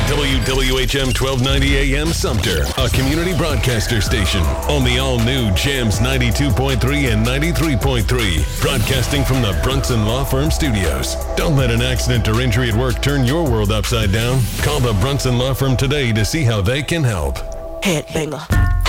WWHM 1290 AM Sumter, a community broadcaster station on the all-new Jams 92.3 and 93.3, broadcasting from the Brunson Law Firm Studios. Don't let an accident or injury at work turn your world upside down. Call the Brunson Law Firm today to see how they can help. Headbanger.